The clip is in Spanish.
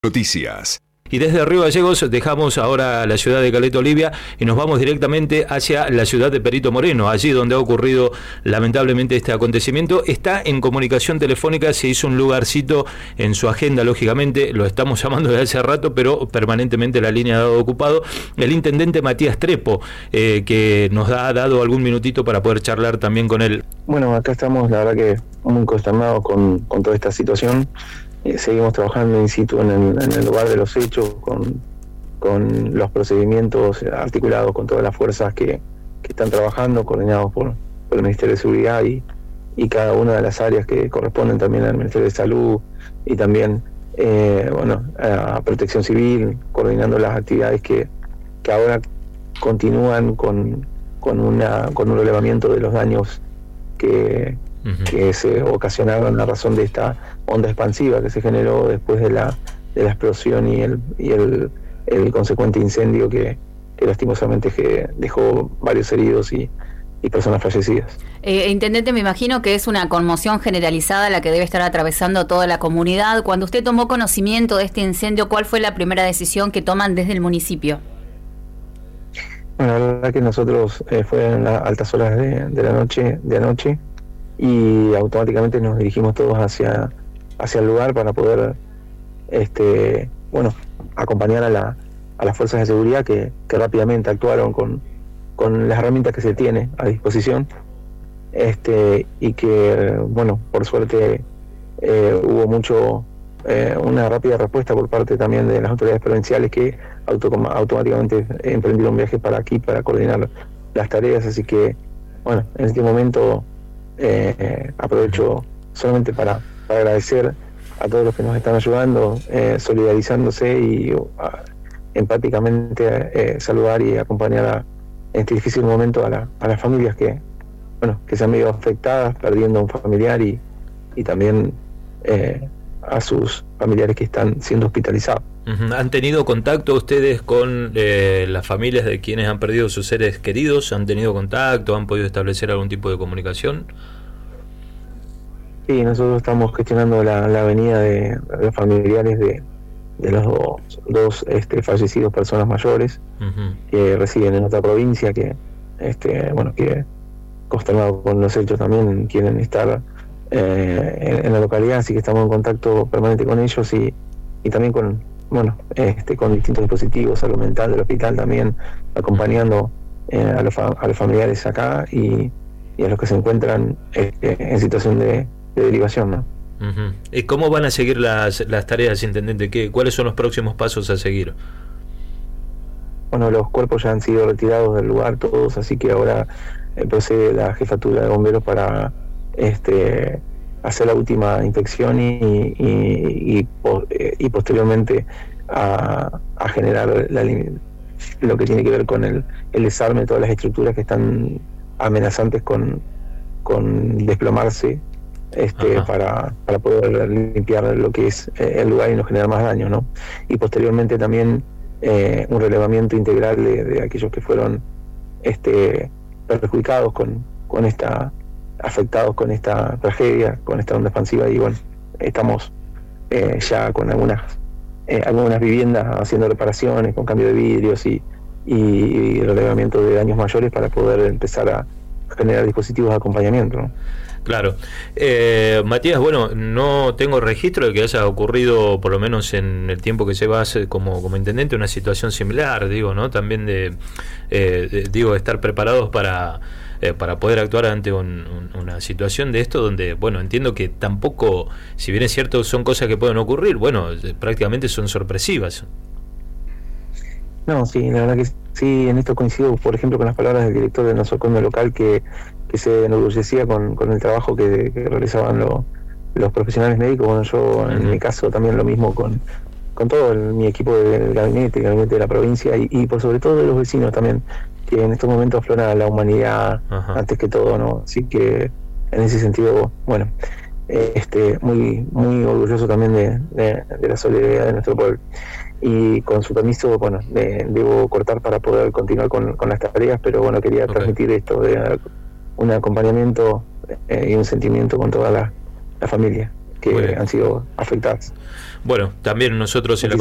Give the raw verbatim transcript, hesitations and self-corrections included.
Noticias. Y desde Río Gallegos dejamos ahora la ciudad de Caleta Olivia y nos vamos directamente hacia la ciudad de Perito Moreno, allí donde ha ocurrido lamentablemente este acontecimiento. Está en comunicación telefónica, se hizo un lugarcito en su agenda, lógicamente, lo estamos llamando desde hace rato, pero permanentemente la línea ha dado ocupado, el intendente Matías Trepo, eh, que nos ha dado algún minutito para poder charlar también con él. Bueno, acá estamos, la verdad que muy consternados con, con toda esta situación. Eh, seguimos trabajando in situ en el, en el lugar de los hechos, con, con los procedimientos articulados con todas las fuerzas que, que están trabajando, coordinados por, por el Ministerio de Seguridad y, y cada una de las áreas que corresponden también al Ministerio de Salud y también eh, bueno, a Protección Civil, coordinando las actividades que, que ahora continúan con, con, una, con un relevamiento de los daños que... Uh-huh. que se ocasionaron a razón de esta onda expansiva que se generó después de la de la explosión y el y el, el consecuente incendio que, que lastimosamente que dejó varios heridos y, y personas fallecidas. Eh, Intendente, me imagino que es una conmoción generalizada la que debe estar atravesando toda la comunidad. Cuando usted tomó conocimiento de este incendio, ¿cuál fue la primera decisión que toman desde el municipio? Bueno, la verdad que nosotros eh, fue en las altas horas de, de la noche de anoche y automáticamente nos dirigimos todos hacia hacia el lugar para poder este bueno acompañar a la a las fuerzas de seguridad que, que rápidamente actuaron con, con las herramientas que se tiene a disposición este y que bueno por suerte eh, hubo mucho eh, una rápida respuesta por parte también de las autoridades provinciales que auto, automáticamente emprendieron viajes para aquí para coordinar las tareas, así que bueno en este momento Eh, aprovecho solamente para, para agradecer a todos los que nos están ayudando, eh, solidarizándose y uh, empáticamente eh, saludar y acompañar a, en este difícil momento a, la, a las familias que bueno que se han visto afectadas, perdiendo a un familiar y, y también eh, a sus familiares que están siendo hospitalizados. Uh-huh. ¿Han tenido contacto ustedes con eh, las familias de quienes han perdido sus seres queridos? ¿Han tenido contacto? ¿Han podido establecer algún tipo de comunicación? Sí, nosotros estamos gestionando la, la venida de, de los familiares de, de los dos, dos este, fallecidos personas mayores uh-huh. que residen en otra provincia, que este bueno que consternados con los hechos también quieren estar eh, en, en la localidad, así que estamos en contacto permanente con ellos y, y también con bueno este con distintos dispositivos, salud mental del hospital también, acompañando eh, a, los fa- a los familiares acá y, y a los que se encuentran este, en situación de, de derivación, ¿no? Uh-huh. ¿Y cómo van a seguir las, las tareas, intendente? ¿Qué, ¿Cuáles son los próximos pasos a seguir? Bueno, los cuerpos ya han sido retirados del lugar todos, así que ahora eh, procede la jefatura de bomberos para este hacer la última inspección y, y, y, y, y posteriormente a, a generar la, lo que tiene que ver con el, el desarme de todas las estructuras que están amenazantes con, con desplomarse este para, para poder limpiar lo que es eh, el lugar y no generar más daño, ¿no? Y posteriormente también eh, un relevamiento integral de, de aquellos que fueron este perjudicados con, con esta afectados con esta tragedia, con esta onda expansiva y bueno, estamos eh, ya con algunas eh, algunas viviendas haciendo reparaciones con cambio de vidrios y, y, y relevamiento de daños mayores para poder empezar a generar dispositivos de acompañamiento, ¿no? Claro. Eh, Matías, bueno, no tengo registro de que haya ocurrido, por lo menos en el tiempo que llevas como, como intendente, una situación similar, digo, ¿no? También de, eh, de digo, estar preparados para eh, para poder actuar ante un, un, una situación de esto donde, bueno, entiendo que tampoco, si bien es cierto, son cosas que pueden ocurrir, bueno, prácticamente son sorpresivas. No, sí, la verdad que sí, en esto coincido, por ejemplo, con las palabras del director del nosocomio local que, que se enorgullecía con, con el trabajo que, que realizaban lo, los profesionales médicos. Bueno, yo en uh-huh. mi caso también lo mismo con, con todo el, mi equipo del gabinete, el gabinete de la provincia y, y por sobre todo de los vecinos también, que en estos momentos aflora la humanidad uh-huh. antes que todo, ¿no? Así que en ese sentido, bueno, eh, este muy muy orgulloso también de, de, de la solidaridad de nuestro pueblo. Y con su permiso, bueno, de, debo cortar para poder continuar con, con las tareas, pero bueno, quería okay. transmitir esto de un acompañamiento eh, y un sentimiento con toda la, la familia. que han sido afectadas. Bueno, también nosotros en la